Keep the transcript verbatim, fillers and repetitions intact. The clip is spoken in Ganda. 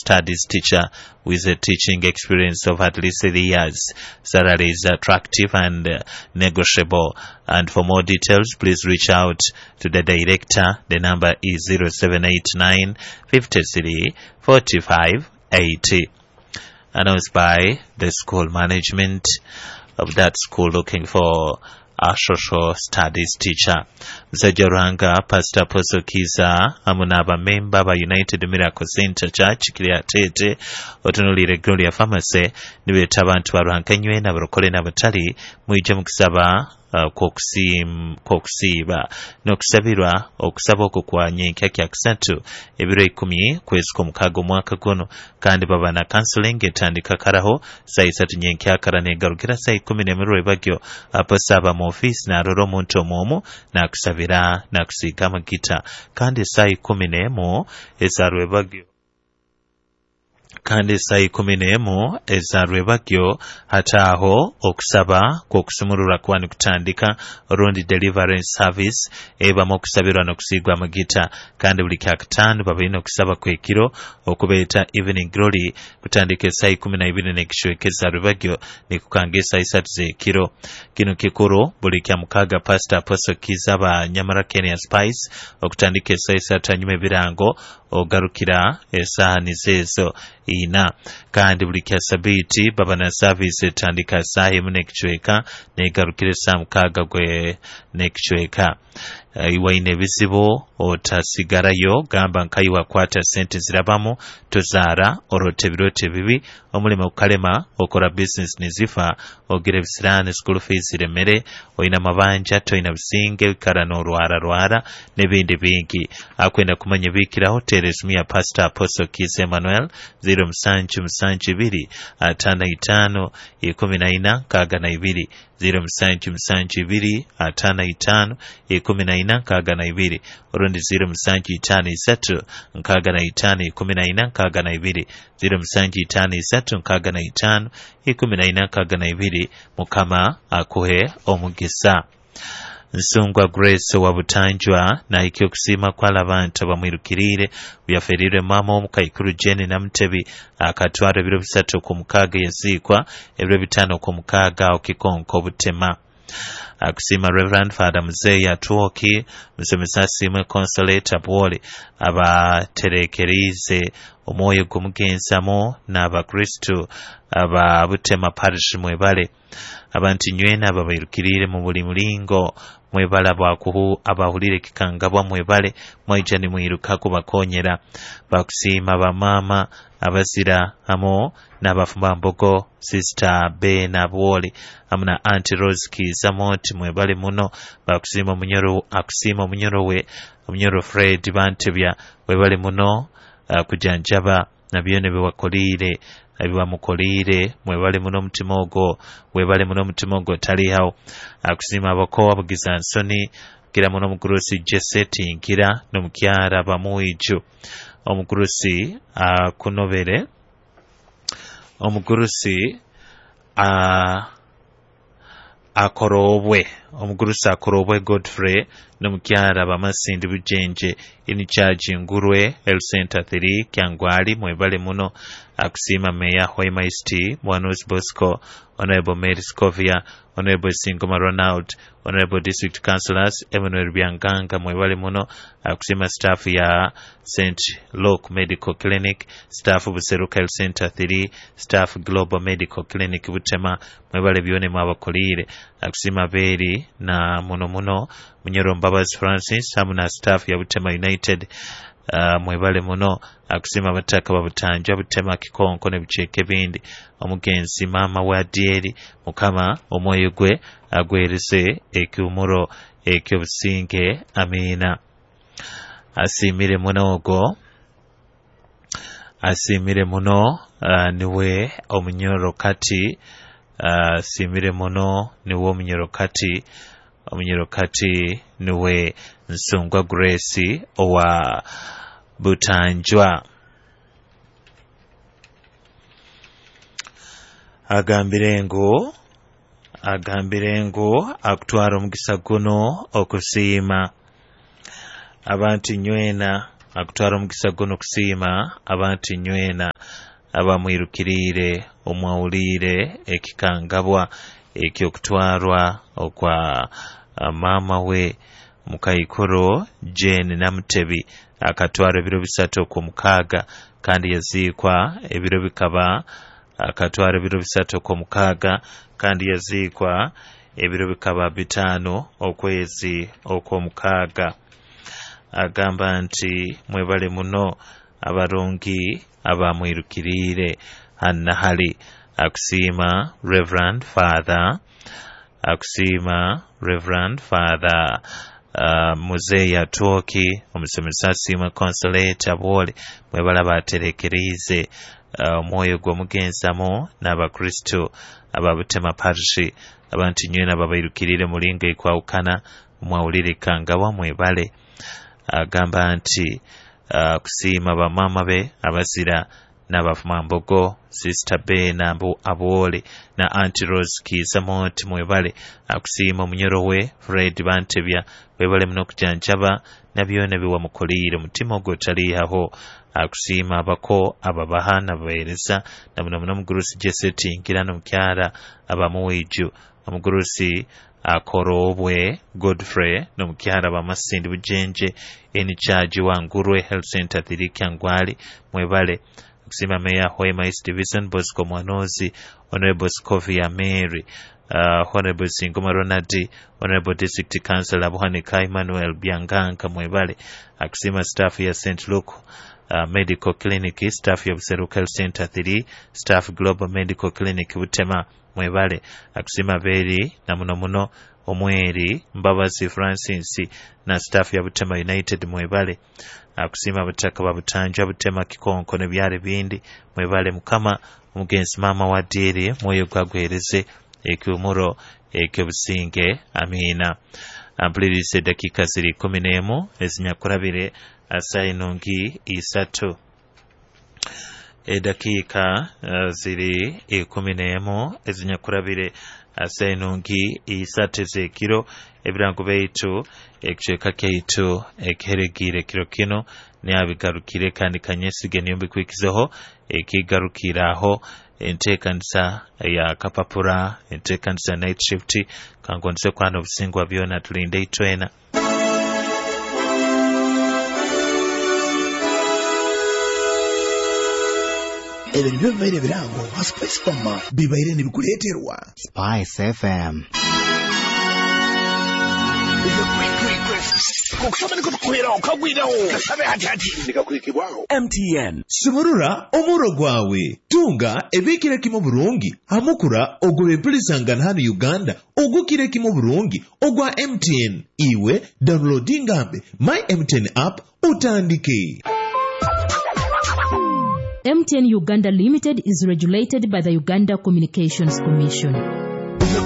studies teacher with a teaching experience of at least three years. Salary is attractive and uh, negotiable. And for more details, please reach out to the director. The number is zero seven eight nine five three four five eight zero. Announced by the school management of that school looking for a social studies teacher. Msajja Ruhanga, Pastor Apostle Kiza, amunaba member ba United Miracle Center Church, Kiriatete, otunulire Gloria Pharmacy, nibeeta abantu barwanka nywe na barokole na batali, mwijja mukisaba uh, kokusiiba n'okusabirwa okusaba okwo kwa nyenkya kya kusatu ebiro ikumi kwezi kw'omukaaga omwaka guno, kandi baba na counseling etandika karaho saa isatu nyenkya kara negarukira saa ikumi n'emu lwebagyo. Aposa aba mu office n'arora omuntu omwomu n'akusabira n'akusiiga amagita, kandi saa ikumi n'emu eza lwebagyo kandi saa ikumi n'emu eza lwebagyo hataaho okusaba kw'okusumulula kwani kutandika rundi deliverance service ebamu okusabirwa n'okusiigwa amagita, kandi buli kyakataano babalina okusaba kwekiro okubeeta evening glory kutandika saa ikumi na ibiri n'ekishwekeza lwebagyo nekukanga saa isatu z'ekiro. Kino kikuru buli kya mukaaga Pastor Apostle Kiza ba Nyamara Kenya Spice okutandika saa isatu anyuma ebirango ogarukira esaani zezo ina, kandi buli kya sabiti baba na service etandika saa emu n'ekichweka negarukira saa mukaaga gwe n'ekichweka. Uh, iwaine ebizibu otasigarayo gamba nkayiwa kwata sente zirabamu tozaara orote birote bibi omulimu kalema okora business nizifa ogira bisirane school fees remere oina mabanja toina bisinge kara no rwara rwara nebindi bingi. Akwenda kumanya bikira hotel esmia Pastor Apostle Kiza Emmanuel zero msanju msanju ibiri atana itano ikumi na ina kaga na ibiri zero msanju msanju ibiri atana itano ikumi na ina kaga na ibiri orundi zero msanju itano isatu nkaga na itano ikumi na ina kaga na ibiri zero msanju itano isatu nkaga na itano ikumi na ina kaga na ibiri. Mukama akuhe omugisa. Nsungwa Grace wa Butanjwa na ikyo kusima kwala abantu bamwirukirire byaferire mama omukaikuru Jeni na Mtebi akatwara ebiro bisatu ku mukaaga yazikwa ebiro bitano ku mukaaga okikonko Butema. Akusima Reverend Father Muzeya Tuoki musomesa simwe Consolate Abwoli abaterekerize omwoyo gumugensamo n'abakristo aba Butema Parish mwebale abantu nywena ababayirukirire mu buli mulingo mwebala bwakuhu abahulire kikangabwa mwebale mwaijani mwiruka kubakonyera bakusima bamama abazira amo n'abafumba mbogo Sister B na Bwoli amuna Auntie Rose Kiza Monti mwebale muno bakusima munyoro akusima munyoro we munyoro Fred Bantebya webale muno uh, kujanjaba na byone bewakolire abiwa mukolire mwebale muno mutimogo webale muno mutimogo taliho. Akusima abako abugiza nsoni kira muno mukurusi Jeseti nkira no mukyara bamuijo omukurusi akunobere omukurusi a akorobwe omukurusi akorobwe Godfrey no mukyara bamasindi bujenje in charge ngurwe El Center three Kyangwali mwebale muno. Akusima Meya Hoimaisti Mwanus Bosco Honorable Mary Scovia Honorable Singoma Ronald Honorable District Councillors Emmanuel Byanganga mwebale muno. Akusima staff ya Saint Luke Medical Clinic, staff Buseruka El Center three, staff Global Medical Clinic Butema mwebale byone mwabakolire. Akusima beri na muno muno Munyoro Mbabas Francis hamuna staff ya Butema United uh, mwebale muno. Akusima bataka babutanja Butema kikonko ne bicheke bindi omugenzi mama wa dieri mukama omwoyo gwe agwerese ekyumuro ekyo businge amina. Asimire munogo asimire muno uh, niwe omunyoro kati uh, asimire muno niwe omunyoro kati omunyoro kati niwe Nsungwa Grace owa Butanjwa. Agambirengo agambirengo akutwara omugisa guno okusiima abantu nywena akutwara omukisa guno kusiima abantu nywena abamwirukirire omwawulire ekikangabwa ekyokutwarwa okwa maama we Mukaikoro Jane Namutebi akatwara ebiro bisatu okw'omukaaga kandi yaziikwa ebiro bikaba akatwara ebiro bisatu okw'omukaaga kandi yaziikwa ebiro bikaba bitaano okwezi okw'omukaaga. Agamba nti mwebale muno abarongi abamwirukirire hannahali akusiima Reverend Father akusiima Reverend Father Uh, Muzeeya Twoki omusomesa asiima Consolate Bwole mwebala baterekerize omwoyo uh, gw'omugenzamu n'abakristo ababutema parishi abantu nywena babairukirire mulinga ekwawukana omwawulire kangabwa mwebale. Agamba uh, nti uh, kusiima bamama be abazira n'abafumambogo Sister Bena Abwole na Auntie Rose Kizamonti mwebale. Akusiima omunyoro we Fred Bantebya webale muno okujanjaba nabyona biwamukolire mutima ogwo taliihaho. Akusiima abako ababaha nabaweereza na muno muno omugurusi Jeseti Ngira n'omukyala abamuweiju omugurusi Akorobwe Godfrey n'omukyala Bamasindi Bujenje in charge Wangurwe Health Center Thirikya Ngwali mwebale. Akusiima Mayor Hoima East Division Bosco Mwanozi Honorable Scovia Mary Uh, Honorable Singoma Ronald, Honorable District Councillor Buhanika Emmanuel Bianganka mwebale. Akusiima staff ya Saint Luke uh, Medical Clinic, staff ya Buseruka Health Center three, staff Global Medical Clinic Butema mwebale. Akusiima Beri na muno muno Omweri Mbabazi Francis na staff ya Butema United mwebale. Akusiima abataka babutanja Butema Kikonko ne byale bindi mwebale. Mukama omugenzi maama wa diri mwoyo gwagwereze ekyomuro ekyobusinge amina. Ampulirize dakika ziri kumi n'emu ezinyakurabire asainongi isatu. Edakika uh, ziri ikumi n'emu ezinyakurabire asainongi isatu zekiro ebirango baitu ekicweka kyaitu ekiheregire kiro kino niabigarukire kandi kanyesige niyombikwikizeho ekigarukiraho entekanisa ya kapapura entekanisa night shift kangondise kwana obusingwa byona tulinde itwena. Ebintu byabaire birango ha Spice Farm bibaire nibikuleeterwa Spice F M. M T N Simurura omuro gwawe tunga ebikire kimo burungi hamukura ogwe mpulizangana hano Uganda ogukire kimo burungi ogwa M T N iwe downloading ambe my M T N app utandike. M T N Uganda Limited is regulated by the Uganda Communications Commission.